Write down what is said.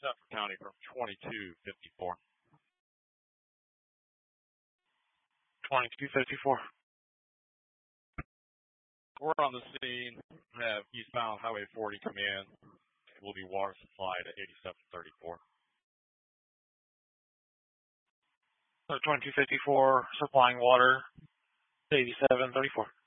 Suffolk County from 2254. 2254. We're on the scene. Have eastbound Highway 40 come in. It will be water supply to 8734. So 2254 supplying water to 8734.